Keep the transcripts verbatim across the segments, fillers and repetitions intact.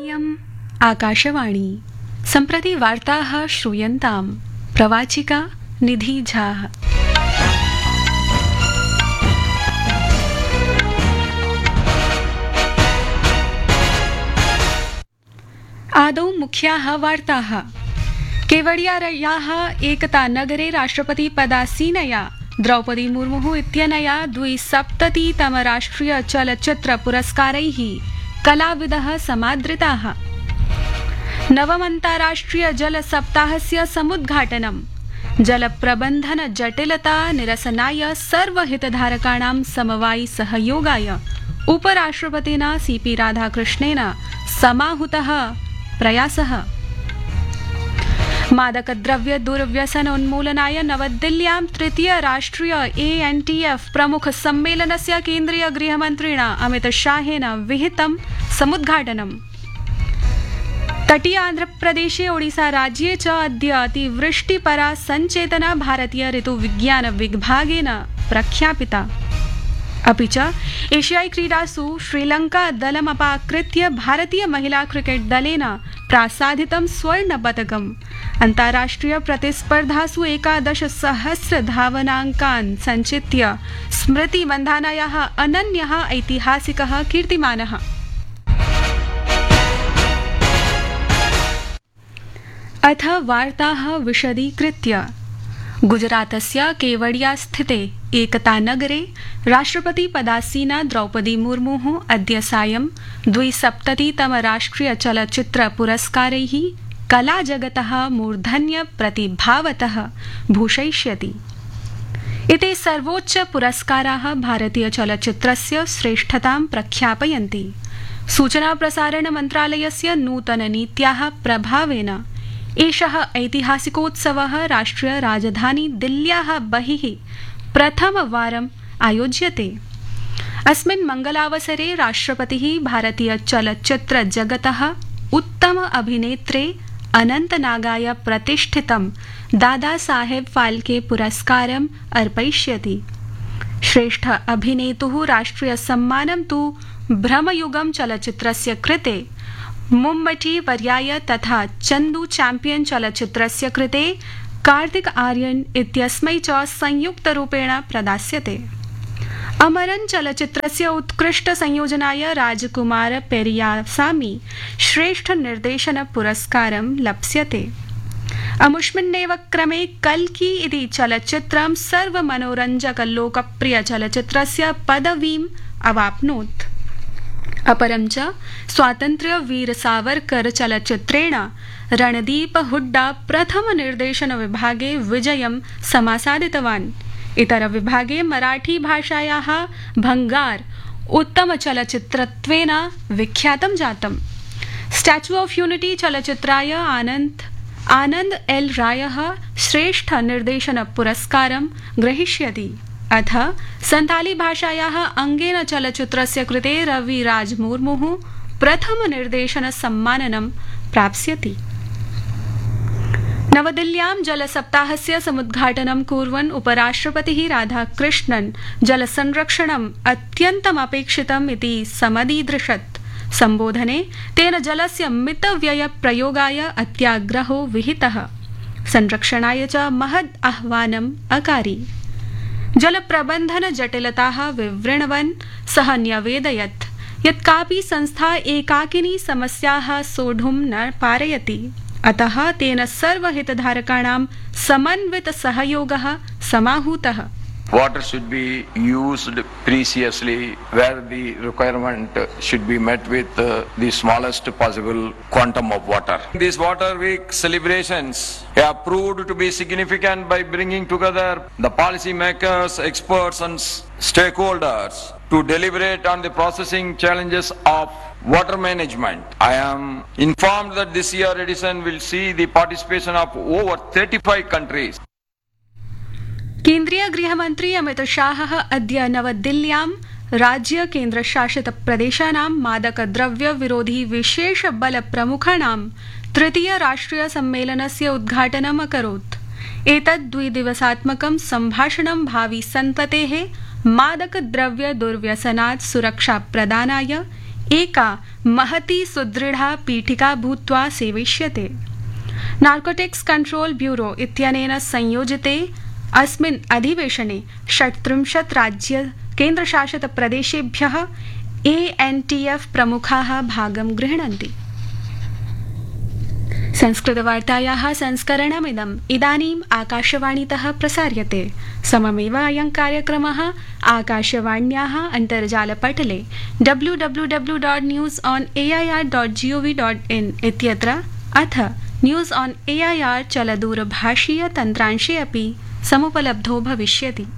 इयम् आकाशवाणी सम्प्रति वार्ताः श्रूयन्ताम् प्रवाचिका निधि झा। आदौ मुख्याः वार्ताः। केवडियायाः एकतानगरे राष्ट्रपतिपदासीनया द्रौपदी मुर्मु इत्यनया द्विसप्ततितम राष्ट्रिय चलच्चित्र पुरस्कारैः कलाविदः समादृताः। नवमन्ताराष्ट्रिय जल सप्ताहस्य समुद्घाटनम्। जलप्रबन्धन जटिलता निरसनाय सर्वहितधारकाणां समवायि सहयोगाय उपराष्ट्रपतिना सीपी राधाकृष्णेन समाहुतः प्रयासः। मादकद्रव्य दुर्व्यसनोन्मूलनाय नवदिल्ल्यां तृतीय राष्ट्रिय ए एन टी एफ प्रमुख सम्मेलनस्य केन्द्रीय गृहमन्त्रिणा अमितशाहेन विहितं समुद्घाटनम्। तटीय आन्ध्रप्रदेशे ओडिसा राज्ये च अद्य अतिवृष्टिपरा सञ्चेतना भारतीय ऋतुविज्ञान विभागेन प्रख्यापिता। अपि च एशियाई क्रीडासु श्रीलंका दलमपाकृत्य भारतीय महिला क्रिकेट दलेन प्रासादितं स्वर्णपदकम्। अन्ताराष्ट्रिय प्रतिस्पर्धासु एकादश सहस्र धावनाङ्कान् सञ्चित्य स्मृति मन्धानायाः अनन्यः ऐतिहासिकः कीर्तिमानः। अथ वार्ताः विशदीकृत्य। गुजरातस्य केवडिया स्थिते एकतानगरे राष्ट्रपतिपदासीना द्रौपदी मुर्मुः अद्य सायं द्विसप्ततितम राष्ट्रिय चलच्चित्र पुरस्कारैः कलाजगतः मूर्धन्य प्रतिभावतः भूषयिष्यति। एते सर्वोच्च पुरस्काराः भारतीय चलच्चित्रस्य श्रेष्ठतां प्रख्यापयन्ति। सूचना प्रसारण मन्त्रालयस्य नूतननीत्याः प्रभावेन एषः ऐतिहासिकोत्सवः राष्ट्रिय राजधानी दिल्ल्याः बहिः प्रथमवारम् आयोज्यते। अस्मिन् मङ्गलावसरे राष्ट्रपतिः भारतीय चलच्चित्र जगतः उत्तम अभिनेत्रे अनन्तनागाय प्रतिष्ठितं दादा साहेब फाल्के पुरस्कारम् अर्पयिष्यति। श्रेष्ठ अभिनेतुः राष्ट्रिय सम्मानं तु भ्रमयुगं चलच्चित्रस्य कृते मुम्बटी वर्याय तथा चन्दू चैम्पियन चलच्चित्रस्य कृते कार्तिक आर्यन इत्यस्मै च संयुक्तरूपेण प्रदास्यते। अमरन चलच्चित्रस्य उत्कृष्ट संयोजनाय राजकुमार पेरियासामी श्रेष्ठ निर्देशन पुरस्कारं लप्स्यते। अमुष्मिन्नेव क्रमे कल्की इति चलच्चित्रं सर्वमनोरञ्जक लोकप्रिय चलच्चित्रस्य पदवीम् अवाप्नोत्। अपरं च स्वातन्त्र्य वीर सावरकर चलच्चित्रेण रणदीप हुड्डा प्रथम निर्देशन विभागे विजयं समासादितवान्। इतर विभागे मराठी भाषायाः भंगार उत्तम चलच्चित्रत्वेन विख्यातं जातम्। Statue of unity चलच्चित्राय Anand Anand L रायः श्रेष्ठ निर्देशन पुरस्कारं ग्रहीष्यति। अथ संताली भाषायाः अंगेन चलच्चित्रस्य कृते रवि राज मुर्मुः प्रथम निर्देशन सम्माननं प्राप्स्यति। नवदिल्ल्यां जलसप्ताहस्य समुद्घाटनं कुर्वन् उपराष्ट्रपतिः राधाकृष्णन् जलसंरक्षणम् अत्यन्तमपेक्षितम् इति समदीदृशत्। सम्बोधने तेन जलस्य मितव्यय प्रयोगाय अत्याग्रहो विहितः। संरक्षणाय च महद् आह्वानम् अकारि। जलप्रबन्धन जटिलताः विवृण्वन् सः न्यवेदयत् यत् कापि संस्था एकाकिनी समस्याः सोढुं न पारयति। अतः तेन सर्वहितधारकाणां समन्वित सहयोगः समाहूतः। Water should be used preciously where the requirement should be met with uh, the smallest possible quantum of water. These Water Week celebrations have proved to be significant by bringing together the policy makers, experts and stakeholders to deliberate on the processing challenges of water management. I am informed that this year edition will see the participation of over thirty-five countries. केन्द्रीय गृहमन्त्री अमितशाहः अद्य नवदिल्ल्यां राज्य केन्द्रशासित प्रदेशानां मादकद्रव्य विरोधी विशेष बल प्रमुखाणां तृतीय राष्ट्रिय सम्मेलनस्य उद्घाटनम् अकरोत्। एतद् द्विदिवसात्मकं सम्भाषणं भावि सन्ततेः मादकद्रव्य दुर्व्यसनात् सुरक्षा प्रदानाय एका महती सुदृढ़ा पीठिका भूत्वा सेविष्यते। नार्कोटिक्स कंट्रोल ब्यूरो इत्यनेन संयोजिते अस्मिन् अधिवेशने षट्त्रिंशत् राज्य केन्द्रशासित प्रदेशेभ्यः ए एन् टी एफ् प्रमुखाः भागं गृह्णन्ति। संस्कृतवार्तायाः संस्करणमिदम् इदानीम् आकाशवाणीतः प्रसार्यते। सममेव अयं कार्यक्रमः आकाशवाण्याः अन्तर्जालपटले W W W dot news on A I are dot ji O V dot in इत्यत्र अथ न्यूस् आन् ए ऐ आर् चलदूरभाषीय तन्त्रांशे अपि समुपलब्धो भविष्यति।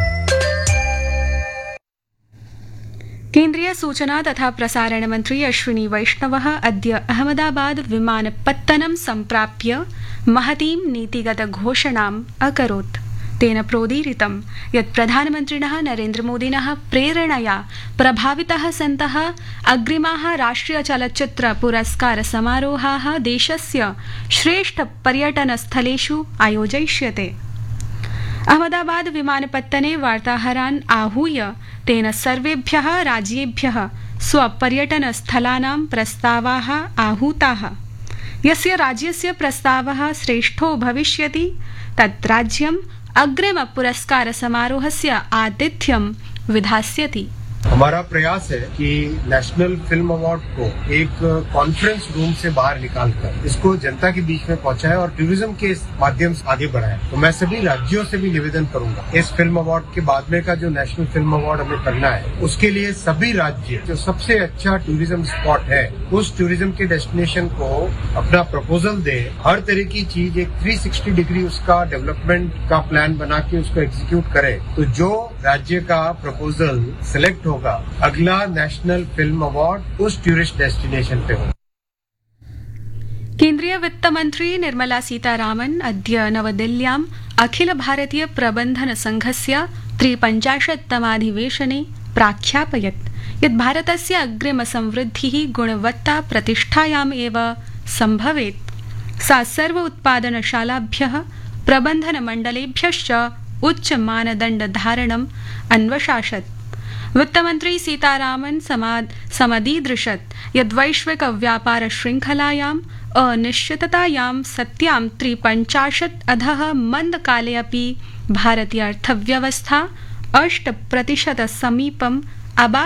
केन्द्रीय सूचना तथा प्रसारण मन्त्री अश्विनी वैष्णवः अद्य अहमदाबाद विमानपत्तनं सम्प्राप्य महतीं नीतिगत घोषणाम् अकरोत्। तेन प्रोदीरितं यत् प्रधानमन्त्रिणः नरेन्द्रमोदिनः प्रेरणया प्रभावितः सन्तः अग्रिमाः राष्ट्रिय चलच्चित्र पुरस्कार समारोहाः देशस्य श्रेष्ठ पर्यटनस्थलेषु आयोजयिष्यते। अहमदाबाद विमानपत्तने वार्ताहरान् आहूय तेन सर्वेभ्यः राज्येभ्यः स्वपर्यटनस्थलानां प्रस्तावाः आहूताः। यस्य राज्यस्य प्रस्तावः श्रेष्ठो भविष्यति तत् राज्यम् अग्रिम पुरस्कार समारोहस्य आतिथ्यं विधास्यति। हमारा प्रयास है कि नेशनल फिल्म अवार्ड को एक कॉन्फ्रेंस रूम से बाहर निकालकर इसको जनता के बीच में पहुंचाए और टूरिज्म के माध्यम से आगे बढ़ाए। तो मैं सभी राज्यों से भी निवेदन करूंगा, इस फिल्म अवार्ड के बाद में का जो नेशनल फिल्म अवार्ड हमें करना है उसके लिए सभी राज्य जो सबसे अच्छा टूरिज्म स्पॉट है उस टूरिज्म के डेस्टिनेशन को अपना प्रपोजल दे। हर तरह की चीज एक थ्री सिक्सटी डिग्री उसका डेवलपमेंट का प्लान बना के उसको एग्जीक्यूट करे। तो जो राज्य का प्रपोजल सिलेक्ट होगा अगला नेशनल फिल्म अवार्ड उस टूरिस्ट डेस्टिनेशन पे होगा। केन्द्रीय वित्त मंत्री निर्मला सीतारामन अद्य नवदिल्ल्याम् अखिल भारतीय प्रबन्धन संघस्य त्रिपञ्चाशत्तमाधिवेशने प्राख्यापयत् यत् भारतस्य अग्रिम संवृद्धिः गुणवत्ता प्रतिष्ठायाम् एव सम्भवेत्। सा सर्व उत्पादनशालाभ्यः प्रबन्धनमण्डलेभ्यश्च उच्च मानदण्ड धारणम् अन्वशासत्। वित्तमन्त्री सीतारामन समदीदृशत् यद् वैश्विक व्यापार श्रृंखलायाम् अनिश्चिततायां सत्यां त्रिपञ्चाशत् अधः मन्दकाले अपि भारतीय अर्थव्यवस्था अष्ट प्रतिशत समीपम् अबा